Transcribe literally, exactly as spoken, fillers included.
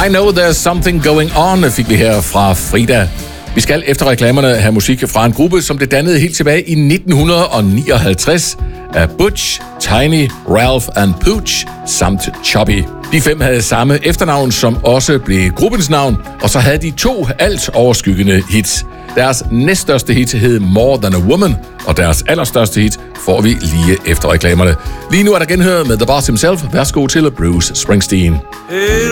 I Know There's Something Going On fik vi her fra Frida. Vi skal efter reklamerne have musik fra en gruppe, som blev dannet helt tilbage i nitten nioghalvtreds af Butch, Tiny, Ralph and Pooch samt Chubby. De fem havde samme efternavn, som også blev gruppens navn, og så havde de to alt overskyggende hits. Deres næststørste hit hed More Than a Woman, og deres allerstørste hit får vi lige efter reklamerne. Lige nu er der genhørt med The Boss himself. Værsgo til Bruce Springsteen. Hey,